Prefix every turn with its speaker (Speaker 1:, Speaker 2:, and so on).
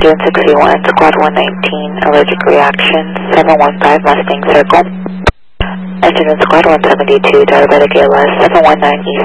Speaker 1: June 61, Squad 119, allergic reaction, 715 Mustang Circle. Engine in Squad 172, diabetic ALS, 719 East